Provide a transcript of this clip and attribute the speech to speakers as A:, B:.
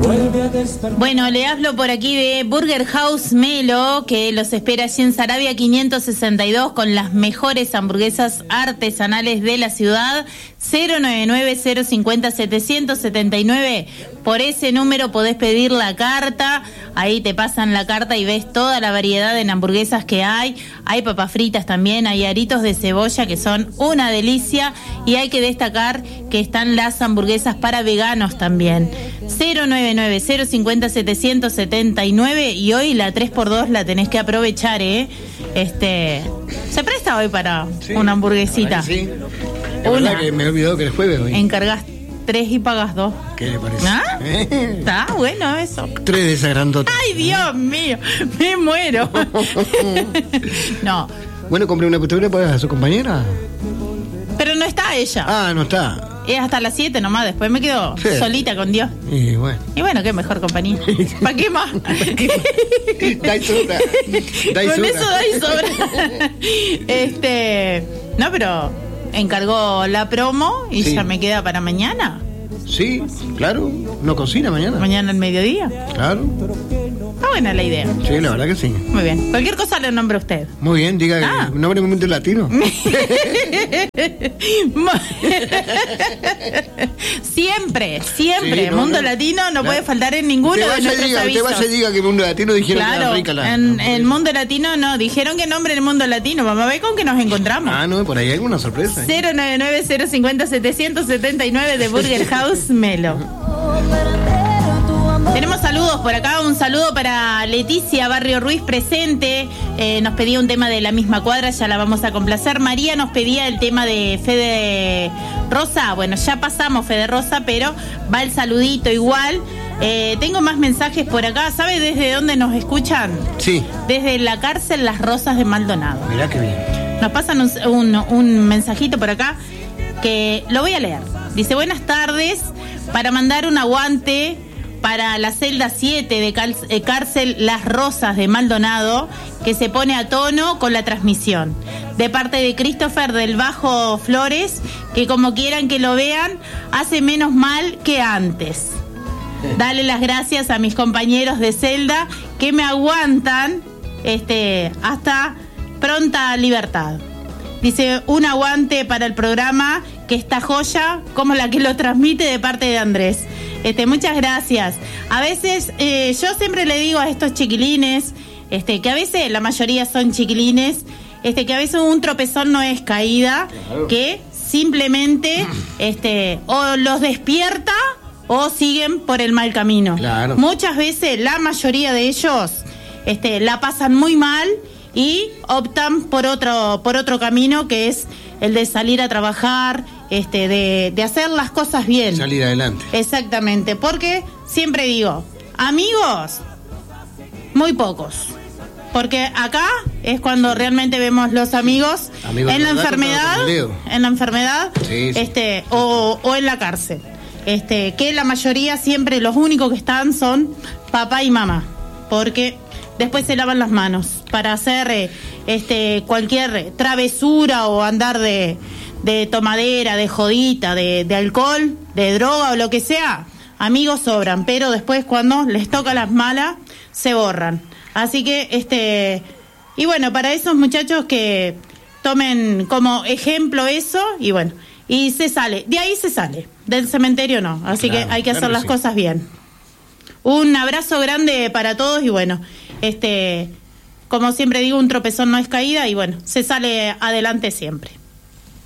A: Bueno, le hablo por aquí de Burger House Melo, que los espera allí en Saravia 562 con las mejores hamburguesas artesanales de la ciudad. 099-050-779. Por ese número podés pedir la carta. Ahí te pasan la carta y ves toda la variedad en hamburguesas que hay. Hay papas fritas también, hay aritos de cebolla que son una delicia. Y hay que destacar que están las hamburguesas para veganos también. 099-050-779. Y hoy la 3x2 la tenés que aprovechar, ¿eh? Se presta hoy para una hamburguesita.
B: Sí. La verdad que me he olvidado que el jueves hoy.
A: Encargas 3 y pagas 2.
B: ¿Qué le parece?
A: ¿Ah? Está bueno eso.
B: 3 de esa grandota.
A: Ay, Dios mío, me muero. No.
B: Bueno, compré una costura para su compañera.
A: Pero no está ella.
B: Ah, no está.
A: Es hasta las 7 nomás, después me quedo solita con Dios.
B: Y bueno,
A: qué mejor compañía. ¿Para qué más?
B: Dai sobra.
A: Con eso dai sobra. No, pero encargó la promo y ya me queda para mañana.
B: Sí, claro. ¿No cocina mañana?
A: Mañana al mediodía.
B: Claro.
A: Está buena la idea.
B: Sí, la verdad que sí.
A: Muy bien. Cualquier cosa le nombra usted.
B: Muy bien, diga el nombre de Mundo Latino. Siempre. Sí, Mundo Latino no puede faltar en ninguno de nuestros avisos. Usted vaya y diga que Mundo Latino dijeron que era rica la...
A: en el Mundo Latino no, dijeron que nombre el Mundo Latino. Vamos a ver con qué nos encontramos.
B: Ah, no, por ahí hay alguna sorpresa.
A: 099-050-779 de Burger House Melo. Tenemos saludos por acá, un saludo para Leticia Barrio Ruiz presente, nos pedía un tema de La Misma Cuadra, ya la vamos a complacer. María nos pedía el tema de Fede Rosa, bueno, ya pasamos Fede Rosa, pero va el saludito igual. Tengo más mensajes por acá, ¿sabe desde dónde nos escuchan?
B: Sí.
A: Desde la cárcel Las Rosas de Maldonado.
B: Mirá qué bien.
A: Nos pasan un mensajito por acá que lo voy a leer. Dice, buenas tardes, para mandar un aguante para la celda 7 de cárcel Las Rosas de Maldonado, que se pone a tono con la transmisión. De parte de Christopher del Bajo Flores, que como quieran que lo vean, hace menos mal que antes. Dale las gracias a mis compañeros de celda que me aguantan hasta pronta libertad. Dice, un aguante para el programa, que esta joya como la que lo transmite de parte de Andrés. Muchas gracias. A veces, yo siempre le digo a estos chiquilines, que a veces la mayoría son chiquilines, que a veces un tropezón no es caída, claro, que simplemente o los despierta o siguen por el mal camino.
B: Claro.
A: Muchas veces la mayoría de ellos la pasan muy mal y optan por otro camino, que es el de salir a trabajar, de hacer las cosas bien.
B: Salir adelante.
A: Exactamente, porque siempre digo, amigos, muy pocos. Porque acá es cuando realmente vemos los amigos en la enfermedad, sí. O en la cárcel. Que la mayoría siempre los únicos que están son papá y mamá, porque después se lavan las manos para hacer cualquier travesura o andar de tomadera, de jodita, de alcohol, de droga o lo que sea. Amigos sobran, pero después cuando les toca las malas se borran. Así que y bueno, para esos muchachos que tomen como ejemplo eso, y bueno, y se sale, de ahí se sale, del cementerio no, así claro, que hay que hacer las cosas bien. Un abrazo grande para todos y bueno, como siempre digo, un tropezón no es caída y bueno, se sale adelante siempre.